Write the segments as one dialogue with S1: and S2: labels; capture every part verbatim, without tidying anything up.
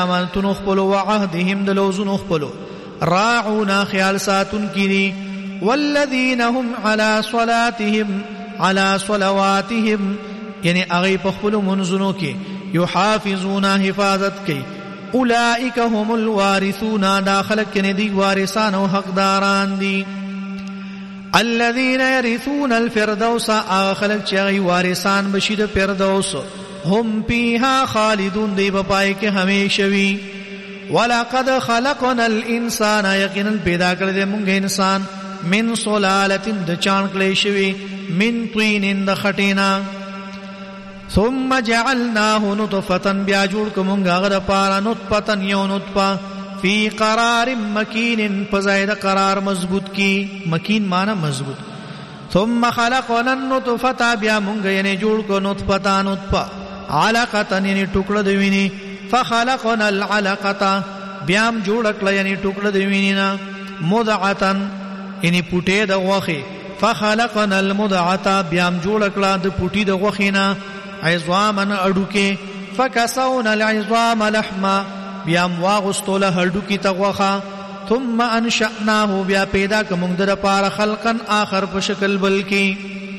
S1: امانتونو خپلو وعهدهم دلوزونو خپلو راعونا خیال ساتون کینی والذین هم على صلاتهم على صلواتهم یعنی اغی پخپلو منزنو کی یحافظون حفاظت کی اولئک هم الوارثون داخلک کنی دی وارثان و حقداران دی الذين يرثون الفردوس اخلق چغی وارثان بشید فردوس هم فيها خالدون دی بپای کې همیشوي ولقد خلقنا الانسان یقینا پیدا کړل دې موږ انسان من صلالة د چان کړی شوی من طین د خټینا ثم جعلناه نطفه بیا جوړ کوم هغه پارا نطفه یو نطفه فی قرار مکین فزائد قرار مضبوط کی مکین معنی مضبوط ثم خلقنا النطفه بیا مونږ یې جوړ کو نطفه نطفه علقه یعنی ټوکړه دی ویني فخلقنا العلقه بیا م جوړ کړل یعنی ټوکړه دی ویني نا مدعه یعنی پټه د غوخه فخلقنا المدعه بیا م جوړ کړل د پټي د غوخینا عظاما اډوکه فكسونا العظام لحما بیا مواغستوله هډو کی تغوخه ثم انشأناه بیا پیدا کوم در پار خلقا آخر په شکل بلکی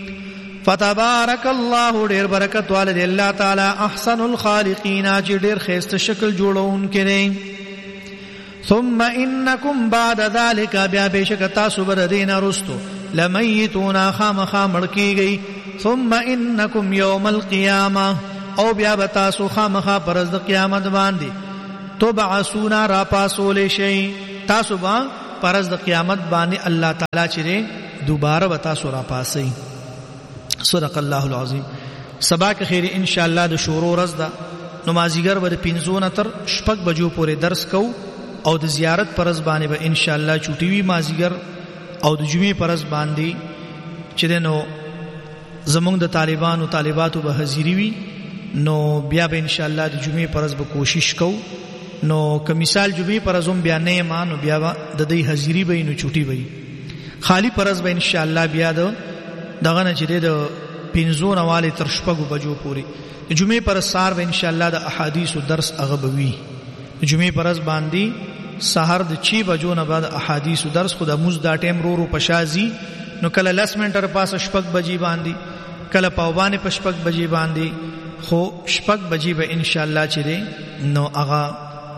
S1: فتبارك الله ډیر برکت والد الله تعالی احسن الخالقین چې ډیر خیست شکل جوړون کړي ثم انکم بعد ذلك بیا بشک تاسو بر دین رستو لمیتون خامخا مړکیږي ثم انکم یوم القیامه او بیا تاسو خامخا پرز د قیامت باندې تبعثون را پاسول شي تاسو با پرز د قیامت باندې الله تعالی چې دوباره وتا سو را پاسي صدق الله العظیم سبا که خیر ان شاء الله د شورو رز دا نمازیګر ور پینځونه تر شپږ بجو پورې درس کو او د زیارت پرز باندې به ان شاء الله چوټي وی مازیګر او د جمعې پرز باندې چې نو زمونږ د طالبانو طالباتو به حاضری وي نو بیا به ان شاء الله د جمعې پرز به کوشش کو نو که مثال جمعې پرزوم بیا نه ما نو بیا د دې حاضری به نو چوټي وي خالی پرز به ان شاء الله بیا د دغه نه چې د پینځو نواله تر شپږو بجو پورې جمعې پر سار به ان شاء الله د احادیث درس هغه بوي جمعې پرز باندې سحر د چی بجو نه بعد احادیث درس خدا موز دا ټیم رو رو پشازي نو کله لس منټر پاس شپږ بجې باندې کله پاوبانه په شپږ بجې باندې خو شپږ بجې به ان شاء الله چې نو هغه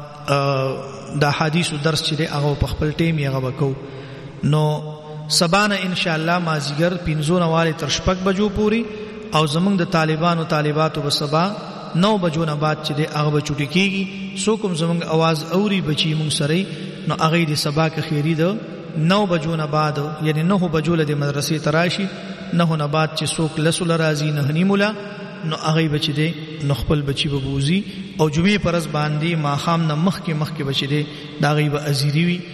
S1: د احادیث درس چې هغه په خپل ټیم یې هغه وکاو نو سبانه ان شاء الله مازیګر پینځو نواله تر شپږ بجو پوری او زمونږ د طالبانو طالباتو به سبا نو بجو نه بعد چې هغه به چټی کیږي سو کوم زمونږ आवाज اوري بچي مونږ سره نو هغه د سبا کې خیری ده نو بجو نه بعد یعنی نو بجو له مدرسې تراشي نو نه بعد چې څوک لسل راضی نه نیمولا نو هغه بچی دی نو خپل بچی به بوزي او جمعې پرز باندې ما خام نه مخ کې مخ کې بچی دی دا غي به ازيري وي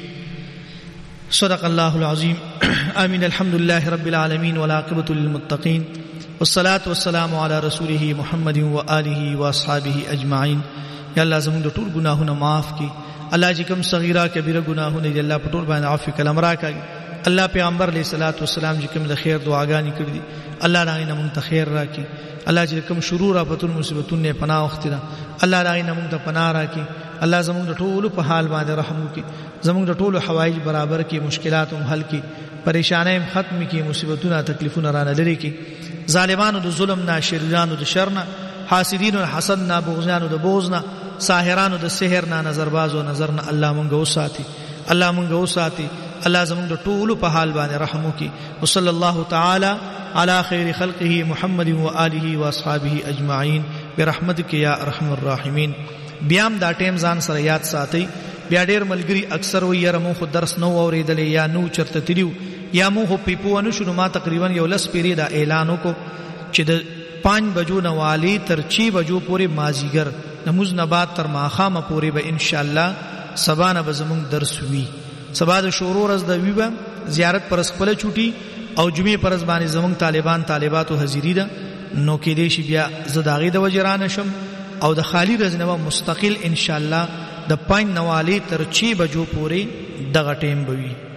S1: صدق الله العظيم آمين الحمد لله رب العالمين والعاقبة للمتقين والصلاة والسلام على رسوله محمد وآله وأصحابه أجمعين یا الله زموږ د ټول ګناهونه معاف کړي الله چې کوم صغیره کبیره ګناهونه دي الله په ټول باندې عفو کلام راکړي الله پیغمبر علیه الصلاۃ والسلام چې کوم د خیر دعاګانې کړې دي الله راغی نه مونږ ته خیر راکړي الله چې کوم شرور او پتون مصیبتونو نه پناه وختي الله راغی نه مونږ ته پناه راکړي الله زموږ د ټول په حال باندې رحم وکړي زموږ د ټول حوایج برابر کړي مشکلات هم حل کړي پریشانای هم ختم کړي مصیبتونه تکلیفونه رانه لري کړي ظالمانو د ظلم نه شریرانو د شر نه حاسدینو د حسد نه بغضیانو د بغض نه ساحرانو د سحر نه نظربازو نظر نه الله مونږ وساتي الله مونږ وساتي الله زموږ د ټول په حال باندې رحم وکړي وصلی الله تعالی علی خیر خلقه محمد و آله و اصحابہ اجمعین برحمتک یا ارحم الراحمین بیام دا ټیم ځان سره یاد ساتي بیا ډیر ملګری اکثر وی یره مو خو درس نو اوریدل یا نو چرته تلیو یا مو خو پیپو نو شنو ما تقریبا یو لس پیری دا اعلان وکړو چې د پنځ بجو نوالی تر چی بجو پورې مازیګر نماز نه بعد تر ماخامه پورې به ان شاء الله سبا نه به زموږ درس وی سبا د شورو ورځ د ویبه زیارت پر خپل چوټي او جمعې پرز باندې زموږ طالبان طالباتو حاضری ده نو کې دې شي بیا زداغي د وجران شم او د خالی ورځ نه مستقل ان شاء الله د پنځ نوالی تر چی بجو پورې دغه ټیم بوي